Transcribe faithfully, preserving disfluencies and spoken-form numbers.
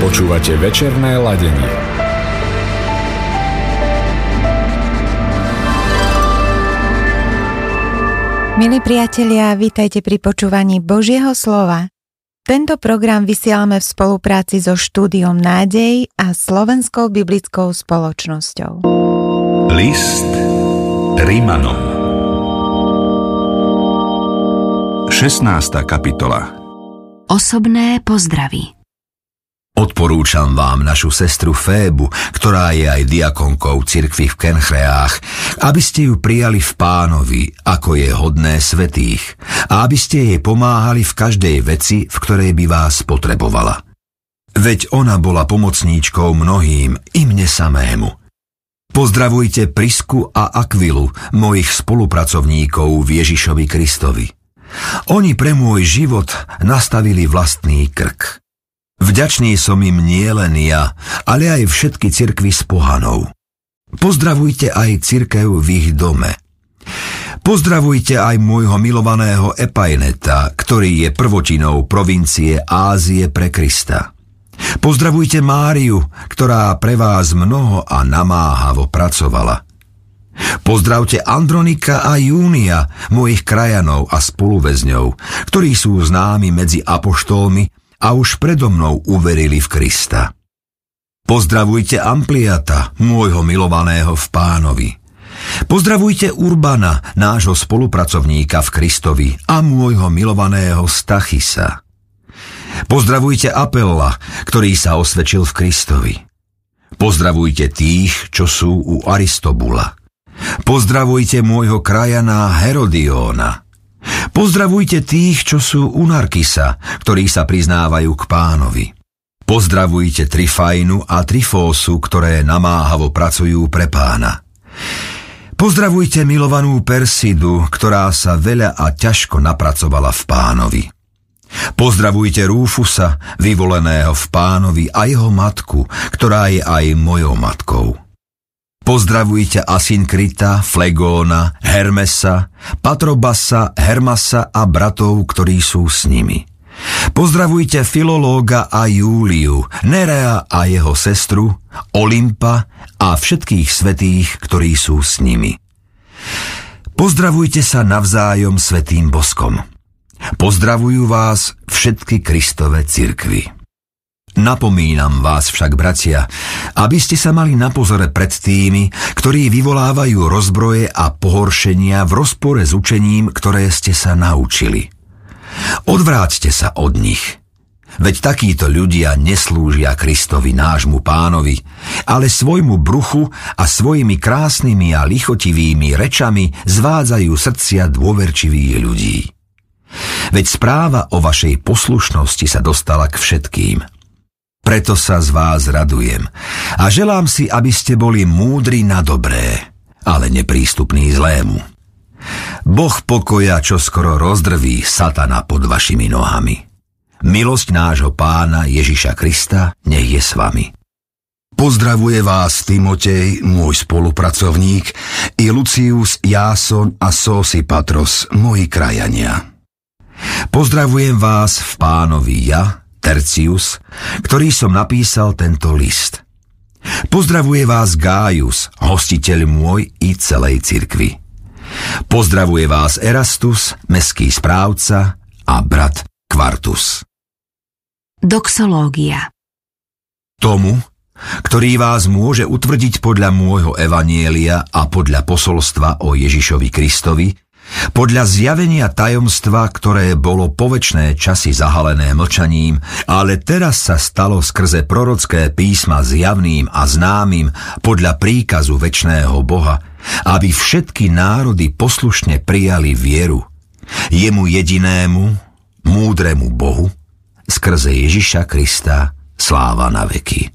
Počúvate večerné ladenie. Milí priatelia, vítajte pri počúvaní Božieho slova. Tento program vysielame v spolupráci so Štúdiom Nádej a Slovenskou biblickou spoločnosťou. List Rimanom. šestnásta kapitola. Osobné pozdravy. Odporúčam vám našu sestru Fébu, ktorá je aj diakonkou cirkvi v Kenchreách, aby ste ju prijali v Pánovi, ako je hodné svätých, a aby ste jej pomáhali v každej veci, v ktorej by vás potrebovala. Veď ona bola pomocníčkou mnohým, i mne samému. Pozdravujte Prisku a Akvilu, mojich spolupracovníkov v Ježišovi Kristovi. Oni pre môj život nastavili vlastný krk. Vďačný som im nielen ja, ale aj všetky cirkvi s pohanou. Pozdravujte aj cirkev v ich dome. Pozdravujte aj môjho milovaného Epajneta, ktorý je prvotinou provincie Ázie pre Krista. Pozdravujte Máriu, ktorá pre vás mnoho a namáhavo pracovala. Pozdravte Andronika a Júnia, mojich krajanov a spoluväzňov, ktorí sú známi medzi apoštolmi a už predo mnou uverili v Krista. Pozdravujte Ampliata, môjho milovaného v Pánovi. Pozdravujte Urbana, nášho spolupracovníka v Kristovi, a môjho milovaného Stachisa. Pozdravujte Apella, ktorý sa osvedčil v Kristovi. Pozdravujte tých, čo sú u Aristobula. Pozdravujte môjho krajana Herodióna. Pozdravujte tých, čo sú u Narkisa, ktorí sa priznávajú k Pánovi. Pozdravujte Trifajnu a Trifósu, ktoré namáhavo pracujú pre Pána. Pozdravujte milovanú Persidu, ktorá sa veľa a ťažko napracovala v Pánovi. Pozdravujte Rúfusa, vyvoleného v Pánovi, a jeho matku, ktorá je aj mojou matkou. Pozdravujte Asynkrita, Flegóna, Hermesa, Patrobasa, Hermasa a bratov, ktorí sú s nimi. Pozdravujte Filológa a Júliu, Nerea a jeho sestru, Olympa a všetkých svätých, ktorí sú s nimi. Pozdravujte sa navzájom svätým boskom. Pozdravujú vás všetky Kristove cirkvi. Napomínam vás však, bratia, aby ste sa mali na pozore pred tými, ktorí vyvolávajú rozbroje a pohoršenia v rozpore s učením, ktoré ste sa naučili. Odvráťte sa od nich. Veď takíto ľudia neslúžia Kristovi, nášmu Pánovi, ale svojmu bruchu a svojimi krásnymi a lichotivými rečami zvádzajú srdcia dôverčivých ľudí. Veď správa o vašej poslušnosti sa dostala k všetkým. Preto sa z vás radujem a želám si, aby ste boli múdri na dobré, ale neprístupní zlému. Boh pokoja čoskoro rozdrví satana pod vašimi nohami. Milosť nášho Pána Ježiša Krista nech je s vami. Pozdravuje vás Timotej, môj spolupracovník, i Lucius, Jáson a Sosipatros, moji krajania. Pozdravujem vás v Pánovi ja, Tercius, ktorý som napísal tento list. Pozdravuje vás Gájus, hostiteľ môj i celej cirkvi. Pozdravuje vás Erastus, mestský správca, a brat Kvartus. Doxológia. Tomu, ktorý vás môže utvrdiť podľa môjho evanjelia a podľa posolstva o Ježišovi Kristovi, podľa zjavenia tajomstva, ktoré bolo po večné časy zahalené mlčaním, ale teraz sa stalo skrze prorocké písma zjavným a známym podľa príkazu večného Boha, aby všetky národy poslušne prijali vieru jemu jedinému, múdremu Bohu, skrze Ježiša Krista, sláva na veky.